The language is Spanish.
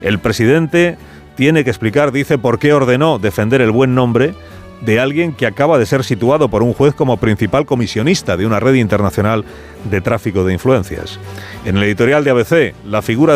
El presidente tiene que explicar, dice, por qué ordenó defender el buen nombre de alguien que acaba de ser situado por un juez como principal comisionista de una red internacional de tráfico de influencias. En el editorial de ABC, la figura